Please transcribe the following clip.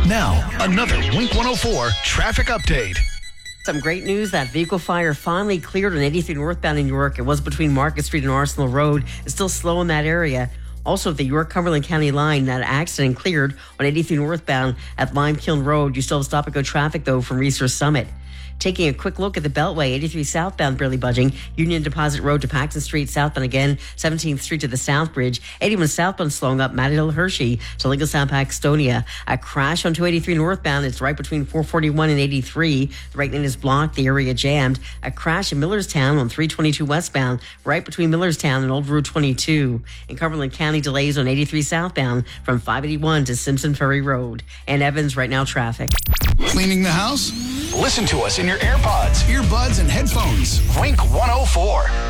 Now, another Wink 104 traffic update. Some great news. That vehicle fire finally cleared on 83 northbound in York. It was between Market Street and Arsenal Road. It's still slow in that area. Also, at the York-Cumberland County line, that accident cleared on 83 northbound at Lime Kiln Road. You still have stop-and-go traffic, though, from Resource Summit. Taking a quick look at the Beltway, 83 southbound barely budging. Union Deposit Road to Paxton Street, southbound again. 17th Street to the South Bridge. 81 southbound slowing up. Matadale Hershey to Lincolnstown Paxtonia. A crash on 283 northbound. It's right between 441 and 83. The right lane is blocked. The area jammed. A crash in Millerstown on 322 westbound. Right between Millerstown and Old Route 22. In Cumberland County, delays on 83 southbound from 581 to Simpson Ferry Road. And Evans, right now, traffic. Cleaning the house? Listen to us in your AirPods, earbuds, and headphones. Wink 104.